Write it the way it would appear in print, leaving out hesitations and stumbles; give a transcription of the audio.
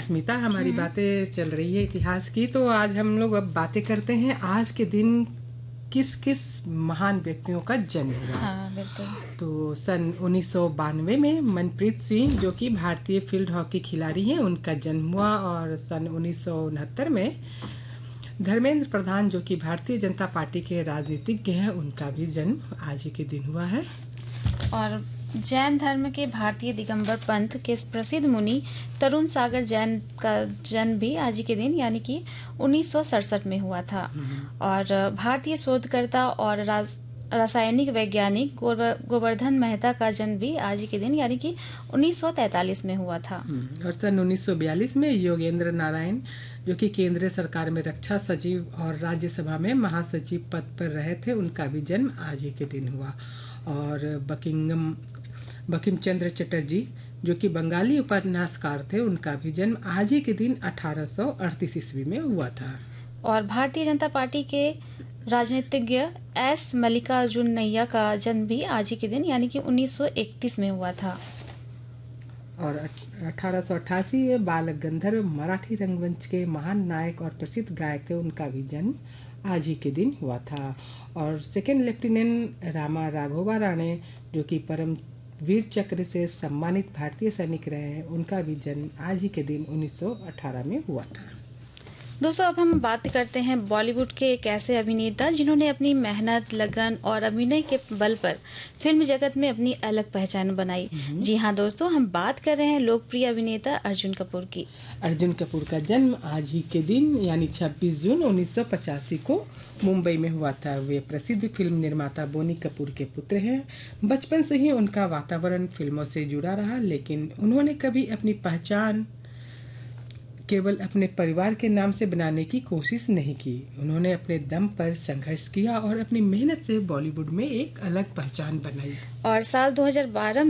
अस्मिता, हमारी बातें चल रही है इतिहास की, तो आज हम लोग अब बातें करते हैं आज के दिन किस किस महान व्यक्तियों का जन्म हुआ। हाँ बिल्कुल। तो सन 1992 में मनप्रीत सिंह, जो कि भारतीय फील्ड हॉकी खिलाड़ी हैं, उनका जन्म हुआ। और सन 1969 में धर्मेंद्र प्रधान, जो कि भारतीय जनता पार्टी के राजनीतिज्ञ हैं, उनका भी जन्म आज ही के दिन हुआ है। और जैन धर्म के भारतीय दिगंबर पंथ के प्रसिद्ध मुनि तरुण सागर जैन का जन्म भी आज ही के दिन यानी कि 1967 में हुआ था। और भारतीय शोधकर्ता और रासायनिक वैज्ञानिक गोवर्धन मेहता का जन्म भी आज ही के दिन यानी कि 1943 में हुआ था। और सन 1942 में योगेंद्र नारायण, जो कि केंद्र सरकार में रक्षा सचिव और राज्यसभा में महासचिव पद पर रहे थे, उनका भी जन्म आज ही के दिन हुआ। और बंकिम चंद्र चटर्जी, जो कि बंगाली उपन्यासकार थे, उनका भी जन्म आज ही के दिन 1838 ईस्वी में हुआ था। और भारतीय जनता पार्टी के राजनीतिज्ञ एस मल्लिकार्जुनैया का जन्म भी आज ही के दिन यानी कि 1931 में हुआ था। और 1888 में बाल गंधर्व मराठी रंगमंच के महान नायक और प्रसिद्ध गायक थे, उनका भी जन्म आज ही के दिन हुआ था। और सेकेंड लेफ्टिनेंट रामा राघोबा राणे, जो कि परम वीर चक्र से सम्मानित भारतीय सैनिक रहे हैं, उनका भी जन्म आज ही के दिन 1918 में हुआ था। दोस्तों, अब हम बात करते हैं बॉलीवुड के एक ऐसे अभिनेता जिन्होंने अपनी मेहनत, लगन और अभिनय के बल पर फिल्म जगत में अपनी अलग पहचान बनाई। जी हाँ दोस्तों, हम बात कर रहे हैं लोकप्रिय अभिनेता अर्जुन कपूर की। अर्जुन कपूर का जन्म आज ही के दिन यानी 26 जून 1985 को मुंबई में हुआ था। वे प्रसिद्ध फिल्म निर्माता बोनी कपूर के पुत्र हैं। बचपन से ही उनका वातावरण फिल्मों से जुड़ा रहा, लेकिन उन्होंने कभी अपनी पहचान केवल अपने परिवार के नाम से बनाने की कोशिश नहीं की। उन्होंने अपने दम पर संघर्ष किया और अपनी मेहनत से बॉलीवुड में एक अलग पहचान बनाई। और साल 2012